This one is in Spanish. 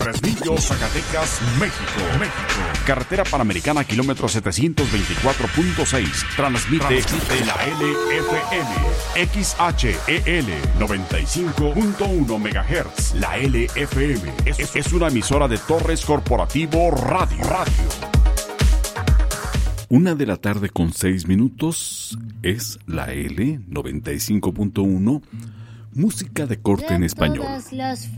Fresnillo, Zacatecas, México. Carretera Panamericana, kilómetro 724.6. Transmite la LFM. XHEL 95.1 MHz. La LFM es una emisora de Torres Corporativo Radio. 1:06 es la L 95.1, música de corte en español. Todas las